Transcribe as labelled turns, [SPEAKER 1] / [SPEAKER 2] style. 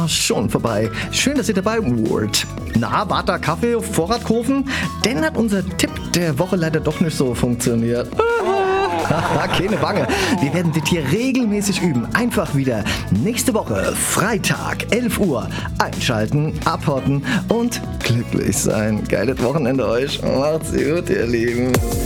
[SPEAKER 1] schon vorbei. Schön, dass ihr dabei wart. Na, wart da Kaffee auf Vorrat kaufen? Denn hat unser Tipp der Woche leider doch nicht so funktioniert. Keine Bange. Wir werden das hier regelmäßig üben. Einfach wieder nächste Woche, Freitag, 11 Uhr. Einschalten, abhotten und glücklich sein. Geiles Wochenende euch. Macht's gut, ihr Lieben.